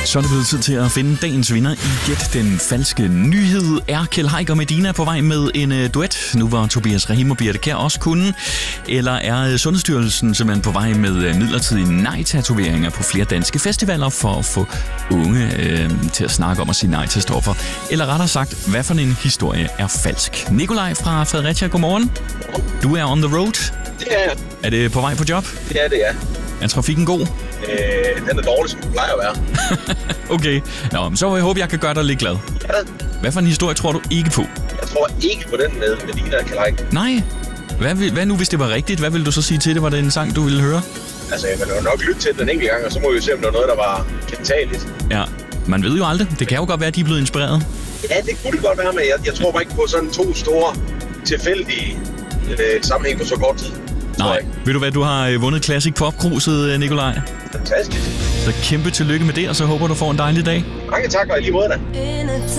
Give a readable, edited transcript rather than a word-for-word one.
Så er det blevet tid til at finde dagens vinder i Gæt den falske nyhed. Er Kjeld Haik og Medina på vej med en duet, nu hvor Tobias Rahim og Birthe Kjær også kunne? Eller er Sundhedsstyrelsen simpelthen på vej med midlertidige nej-tatoveringer på flere danske festivaler for at få unge til at snakke om at sige nej til stoffer? Eller rettere sagt, hvad for en historie er falsk? Nikolaj fra Fredericia, godmorgen. Du er on the road. Det er jeg. Er det på vej på job? Det er det, ja. Er trafikken god? Den er dårlig, som den plejer at være. Okay. Nå, så jeg håber, jeg kan gøre dig lidt glad. Ja. Hvad for en historie tror du ikke på? Jeg tror ikke på den med Medina og Kjeld Haik. Nej. Hvad nu, hvis det var rigtigt? Hvad ville du så sige til det? Var det en sang, du ville høre? Altså, jeg vil jo nok lytte til den enkelt gang, og så må vi jo se, om der var noget, der var gentageligt. Ja, man ved jo aldrig. Det kan jo godt være, at de er blevet inspireret. Ja, det kunne det godt være, men jeg tror bare ikke på sådan to store, tilfældige sammenhæng på så kort tid. Nej. Ved du hvad, du har vundet Classic Pop-kruset, Nikolaj. Fantastisk. Så kæmpe tillykke med det, og så håber du får en dejlig dag. Mange tak, og i lige måde da.